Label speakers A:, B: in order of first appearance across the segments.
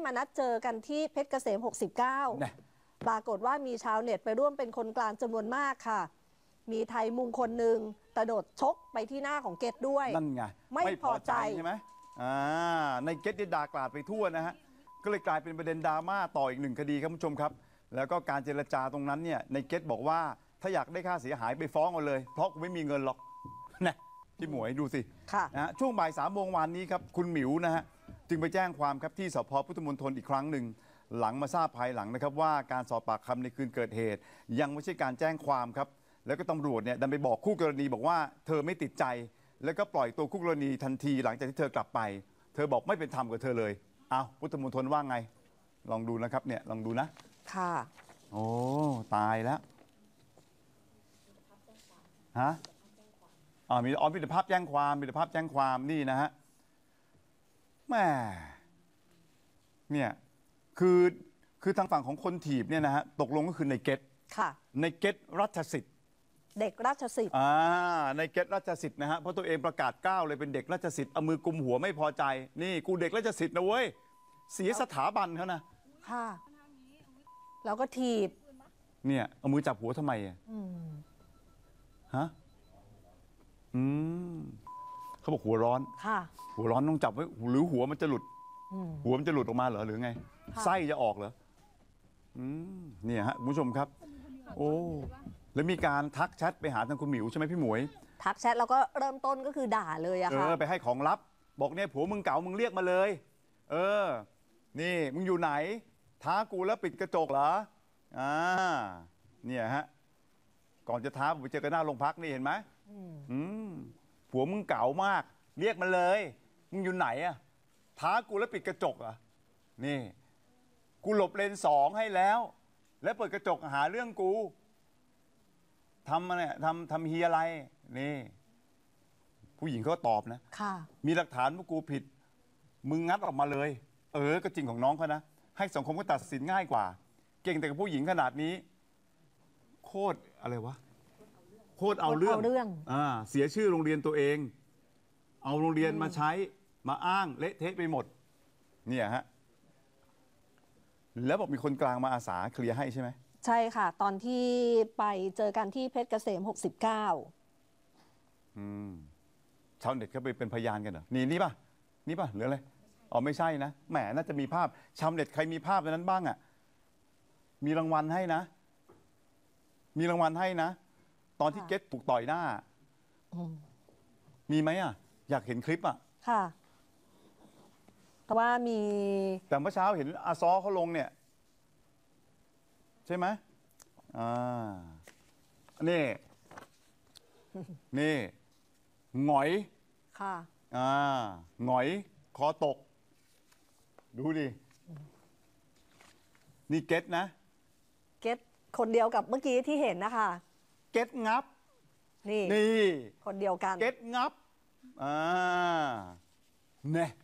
A: มานัดเจอกันที่เพชรเกษม 69 ปรากฏว่ามีชาวเน็ตไปร่วมเป็นคนกลางจำนวนมากค่ะมีไทยมุงคนหนึ่งกระโดดชกไปที่หน้าของเกตด้วย
B: นั่นไงไม่พอใจใช่ไหมในเกตได้ด่ากราดไปทั่วนะฮะก็เลยกลายเป็นประเด็นดราม่าต่ออีกหนึ่งคดีครับคุณผู้ชมครับแล้วก็การเจรจาตรงนั้นเนี่ยในเกตบอกว่าถ้าอยากได้ค่าเสียหายไปฟ้องเอาเลยเพราะกูไม่มีเงินหรอกนะพี่หมวยดูสินะช่วงบ่าย3 โมงวันนี้ครับคุณหมิวนะฮะจึงไปแจ้งความครับที่สพ.พุทธมณฑลอีกครั้งหนึ่งหลังมาทราบภายหลังนะครับว่าการสอบปากคำในคืนเกิดเหตุยังไม่ใช่การแจ้งความครับแล้วก็ตำรวจเนี่ยดันไปบอกคู่กรณีบอกว่าเธอไม่ติดใจแล้วก็ปล่อยตัวคู่กรณีทันทีหลังจากที่เธอกลับไปเธอบอกไม่เป็นธรรมกับเธอเลยอ้าวพุทธมณฑลว่าไงลองดูนะครับเนี่ยลองดูนะ
A: ค่ะ
B: โอ้ตายแล้วฮะมีแต่ภาพแจ้งความนี่นะฮะแม่เนี่ยคือทางฝั่งของคนถีบเนี่ยนะฮะตกลงก็คือในเกต
A: ค่ะ
B: ในเกตรัชสิทธิ์
A: เด็กราชสิทธิ์
B: ในเกตราชสิทธิ์นะฮะเพราะตัวเองประกาศก้าวเลยเป็นเด็กราชสิทธิ์เอามือกุมหัวไม่พอใจนี่กูเด็กราชสิทธิ์นะเว้ยเสียสถาบันเขานะ
A: ค่ะแล้วก็ถีบ
B: เนี่ยเอามือจับหัวทำไมฮะเขาบอกหัวร้อน
A: ค่ะ
B: หัวร้อนต้องจับไว้หรือหัวมันจะหลุดหัวมันจะหลุดออกมาเหรอหรือไงไส้จะออกเหรอเนี่ยฮะคุณผู้ชมครับโอ้แล้วมีการทักแชทไปหาทางคุณหมิวใช่ไหมพี่หมวย
A: ทักแชทแล้วก็เริ่มต้นก็คือด่าเลยอะค่ะ
B: ไปให้ของลับบอกเนี่ยผัวมึงเก่ามึงเรียกมาเลยนี่มึงอยู่ไหนท้ากูแล้วปิดกระจกเหรอเนี่ยฮะก่อนจะท้าผมไปเจอกันหน้าโรงพักนี่เห็นไหมผัวมึงเก่ามากเรียกมาเลยมึงอยู่ไหนอะท้ากูแล้วปิดกระจกอ่ะนี่กูหลบเลน2ให้แล้วเปิดกระจกหาเรื่องกูทำมาเนี่ยทำเฮียอะไรนี่ผู้หญิงเขาตอบนะมีหลักฐานว่ากูผิดมึงงัดออกมาเลยก็จริงของน้องเขานะให้สังคมก็ตัดสินง่ายกว่าเก่งแต่กับผู้หญิงขนาดนี้โคตรอะไรวะโคตรเอาเรื่องเสียชื่อโรงเรียนตัวเองเอาโรงเรียนมาใช้มาอ้างเละเทะไปหมดเนี่ยฮะแล้วบอกมีคนกลางมาอาสาเคลียร์ให้ใช่ไหม
A: ใช่ค่ะตอนที่ไปเจอกันที่เพชรเกษม 69
B: ชาวเน็ตเขาไปเป็นพยานกันเหรอนี่ป่ะหรืออะไรไม่ใช่นะแหมน่าจะมีภาพชาวเน็ตใครมีภาพในนั้นบ้างอ่ะมีรางวัลให้นะตอนที่เก็ตถูกต่อยหน้ามีไหมอ่ะอยากเห็นคลิปอ่ะ
A: ค่ะแต่ว่ามี
B: แต่เมื่อเช้าเห็นอาซอเขาลงเนี่ยใช่ไหมนี่หงอย
A: ค่ะ
B: หงอยคอตกดูดินี่เก็ตนะ
A: เก็ตคนเดียวกับเมื่อกี้ที่เห็นนะคะ
B: เก็ตงับนี่
A: คนเดียวกัน
B: เก็ตงับแน่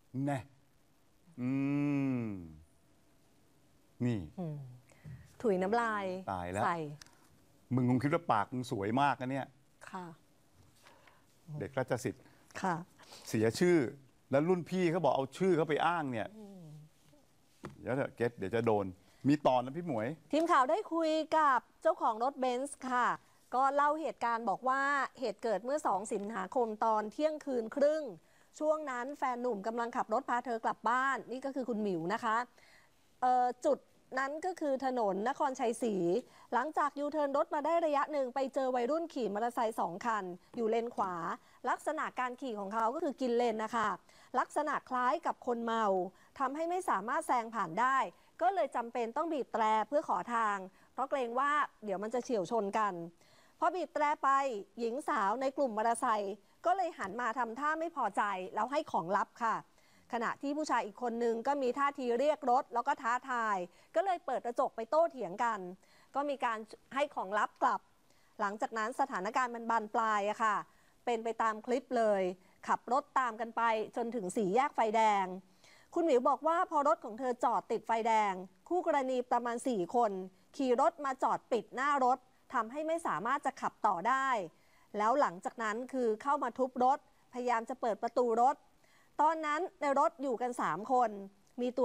B: นี่
A: ถุยน้ำลาย
B: ตายแล้วมึงคงคิดว่าปากมึงสวยมากนะเนี่ย
A: ค่ะ
B: เด็กราชสิทธิ์
A: ค่ะ
B: เสียชื่อแล้วรุ่นพี่เขาบอกเอาชื่อเขาไปอ้างเนี่ยเดี๋ยวเถอะเก็ตเดี๋ยวจะโดนมีตอนนะพี่หมวย
A: ทีมข่าวได้คุยกับเจ้าของรถเบนซ์ค่ะก็เล่าเหตุการณ์บอกว่าเหตุเกิดเมื่อ2 สิงหาคมตอนเที่ยงคืนครึ่งช่วงนั้นแฟนหนุ่มกำลังขับรถพาเธอกลับบ้านนี่ก็คือคุณหมิวนะคะจุดนั้นก็คือถนนนครชัยศรีหลังจากยูเทิร์นรถมาได้ระยะหนึ่งไปเจอวัยรุ่นขี่มอเตอร์ไซค์2 คันอยู่เลนขวาลักษณะการขี่ของเขาก็คือกินเลนนะคะลักษณะคล้ายกับคนเมาทำให้ไม่สามารถแซงผ่านได้ก็เลยจำเป็นต้องบีบแตรเพื่อขอทางเพราะเกรงว่าเดี๋ยวมันจะเฉี่ยวชนกันพอบีบแตรไปหญิงสาวในกลุ่มมอเตอร์ไซค์ก็เลยหันมาทำท่าไม่พอใจแล้วให้ของลับค่ะขณะที่ผู้ชายอีกคนนึงก็มีท่าทีเรียกรถแล้วก็ท้าทายก็เลยเปิดกระจกไปโต้เถียงกันก็มีการให้ของลับกลับหลังจากนั้นสถานการณ์มันบานปลายอะค่ะเป็นไปตามคลิปเลยขับรถตามกันไปจนถึง4 แยกไฟแดงคุณหมิวบอกว่าพอรถของเธอจอดติดไฟแดงคู่กรณีประมาณ4 คนขี่รถมาจอดปิดหน้ารถทำให้ไม่สามารถจะขับต่อได้แล้วหลังจากนั้นคือเข้ามาทุบรถพยายามจะเปิดประตูรถตอนนั้นในรถอยู่กัน3 คนมีตัว